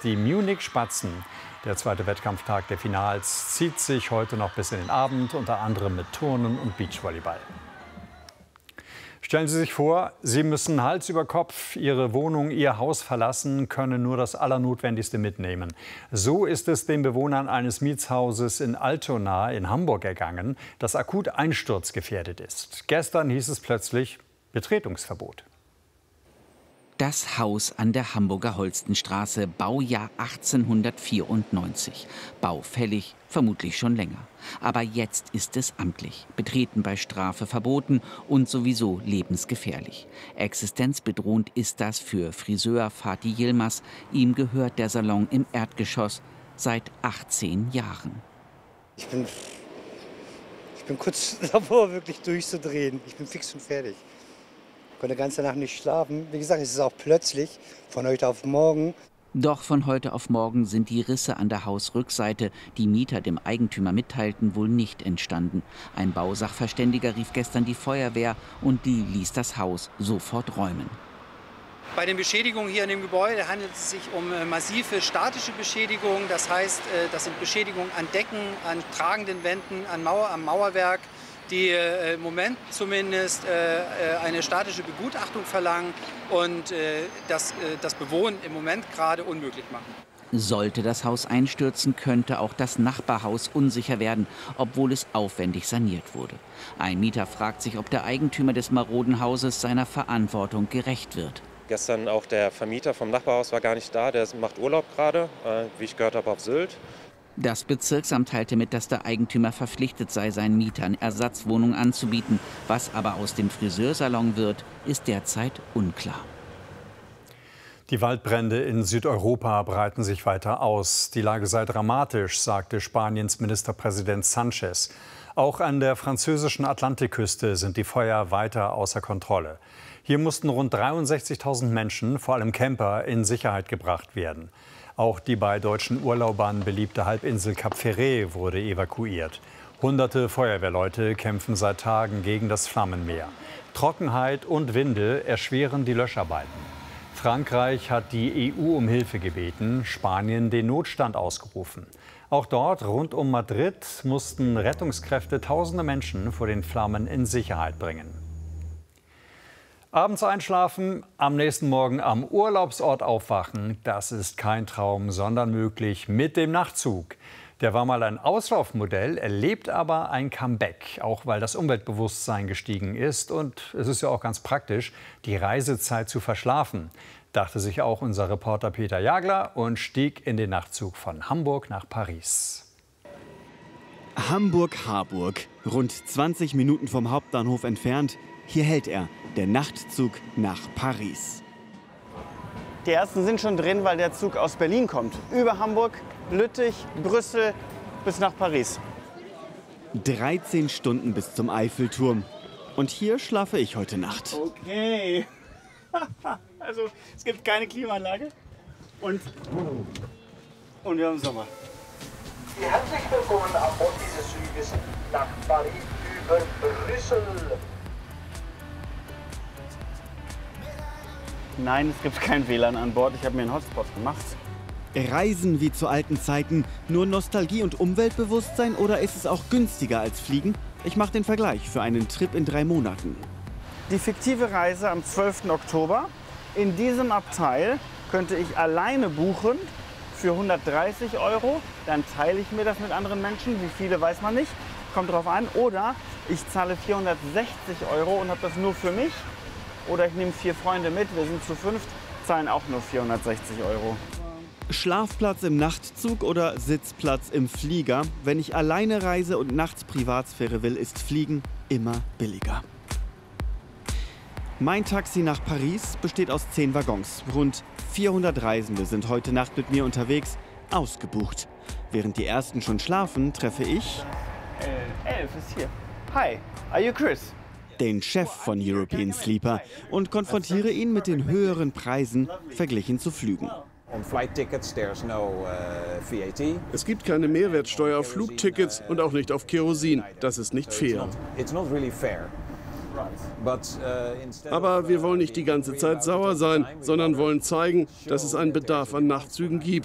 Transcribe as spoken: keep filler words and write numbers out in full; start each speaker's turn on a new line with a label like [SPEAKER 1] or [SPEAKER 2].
[SPEAKER 1] die Munich Spatzen. Der zweite Wettkampftag der Finals zieht sich heute noch bis in den Abend, unter anderem mit Turnen und Beachvolleyball. Stellen Sie sich vor, Sie müssen Hals über Kopf Ihre Wohnung, Ihr Haus verlassen, können nur das Allernotwendigste mitnehmen. So ist es den Bewohnern eines Mietshauses in Altona in Hamburg ergangen, das akut einsturzgefährdet ist. Gestern hieß es plötzlich Betretungsverbot.
[SPEAKER 2] Das Haus an der Hamburger Holstenstraße, Baujahr achtzehnhundertvierundneunzig. Baufällig, vermutlich schon länger. Aber jetzt ist es amtlich. Betreten bei Strafe verboten und sowieso lebensgefährlich. Existenzbedrohend ist das für Friseur Fatih Yilmaz. Ihm gehört der Salon im Erdgeschoss seit achtzehn Jahren.
[SPEAKER 3] Ich bin, ich bin kurz davor, wirklich durchzudrehen. Ich bin fix und fertig. Ich konnte die ganze Nacht nicht schlafen. Wie gesagt, es ist auch plötzlich, von heute auf morgen.
[SPEAKER 2] Doch von heute auf morgen sind die Risse an der Hausrückseite, die Mieter dem Eigentümer mitteilten, wohl nicht entstanden. Ein Bausachverständiger rief gestern die Feuerwehr und die ließ das Haus sofort räumen.
[SPEAKER 4] Bei den Beschädigungen hier in dem Gebäude handelt es sich um massive statische Beschädigungen. Das heißt, das sind Beschädigungen an Decken, an tragenden Wänden, an Mauer, am Mauerwerk, die äh, im Moment zumindest äh, eine statische Begutachtung verlangen und äh, das, äh, das Bewohnen im Moment gerade unmöglich machen.
[SPEAKER 2] Sollte das Haus einstürzen, könnte auch das Nachbarhaus unsicher werden, obwohl es aufwendig saniert wurde. Ein Mieter fragt sich, ob der Eigentümer des maroden Hauses seiner Verantwortung gerecht wird.
[SPEAKER 5] Gestern auch der Vermieter vom Nachbarhaus war gar nicht da, der macht Urlaub gerade, äh, wie ich gehört habe, auf Sylt.
[SPEAKER 2] Das Bezirksamt teilte mit, dass der Eigentümer verpflichtet sei, seinen Mietern Ersatzwohnungen anzubieten. Was aber aus dem Friseursalon wird, ist derzeit unklar.
[SPEAKER 1] Die Waldbrände in Südeuropa breiten sich weiter aus. Die Lage sei dramatisch, sagte Spaniens Ministerpräsident Sánchez. Auch an der französischen Atlantikküste sind die Feuer weiter außer Kontrolle. Hier mussten rund dreiundsechzigtausend Menschen, vor allem Camper, in Sicherheit gebracht werden. Auch die bei deutschen Urlaubern beliebte Halbinsel Cap Ferret wurde evakuiert. Hunderte Feuerwehrleute kämpfen seit Tagen gegen das Flammenmeer. Trockenheit und Winde erschweren die Löscharbeiten. Frankreich hat die E U um Hilfe gebeten, Spanien den Notstand ausgerufen. Auch dort, rund um Madrid, mussten Rettungskräfte tausende Menschen vor den Flammen in Sicherheit bringen. Abends einschlafen, am nächsten Morgen am Urlaubsort aufwachen, das ist kein Traum, sondern möglich mit dem Nachtzug. Der war mal ein Auslaufmodell, erlebt aber ein Comeback, auch weil das Umweltbewusstsein gestiegen ist. Und es ist ja auch ganz praktisch, die Reisezeit zu verschlafen, dachte sich auch unser Reporter Peter Jagler und stieg in den Nachtzug von Hamburg nach Paris.
[SPEAKER 6] Hamburg-Harburg, rund zwanzig Minuten vom Hauptbahnhof entfernt. Hier hält er, der Nachtzug nach Paris.
[SPEAKER 7] Die ersten sind schon drin, weil der Zug aus Berlin kommt. Über Hamburg, Lüttich, Brüssel bis nach Paris.
[SPEAKER 6] dreizehn Stunden bis zum Eiffelturm. Und hier schlafe ich heute Nacht.
[SPEAKER 7] Okay. Also es gibt keine Klimaanlage und, und wir haben Sommer.
[SPEAKER 8] Herzlich willkommen an Bord dieses Zuges nach Paris über Brüssel.
[SPEAKER 7] Nein, es gibt kein W L A N an Bord. Ich habe mir einen Hotspot gemacht.
[SPEAKER 6] Reisen wie zu alten Zeiten, nur Nostalgie und Umweltbewusstsein oder ist es auch günstiger als Fliegen? Ich mache den Vergleich für einen Trip in drei Monaten.
[SPEAKER 7] Die fiktive Reise am zwölften Oktober. In diesem Abteil könnte ich alleine buchen für hundertdreißig Euro. Dann teile ich mir das mit anderen Menschen. Wie viele weiß man nicht. Kommt drauf an. Oder ich zahle vierhundertsechzig Euro und habe das nur für mich. Oder ich nehme vier Freunde mit, wir sind zu fünft, zahlen auch nur vierhundertsechzig Euro.
[SPEAKER 6] Schlafplatz im Nachtzug oder Sitzplatz im Flieger? Wenn ich alleine reise und nachts Privatsphäre will, ist Fliegen immer billiger. Mein Taxi nach Paris besteht aus zehn Waggons. Rund vierhundert Reisende sind heute Nacht mit mir unterwegs, ausgebucht. Während die ersten schon schlafen, treffe ich...
[SPEAKER 7] Äh, Elf ist hier. Hi, are you Chris?
[SPEAKER 6] Den Chef von European Sleeper und konfrontiere ihn mit den höheren Preisen verglichen zu Flügen.
[SPEAKER 9] Es gibt keine Mehrwertsteuer auf Flugtickets und auch nicht auf Kerosin. Das ist nicht fair. Aber wir wollen nicht die ganze Zeit sauer sein, sondern wollen zeigen, dass es einen Bedarf an Nachtzügen gibt.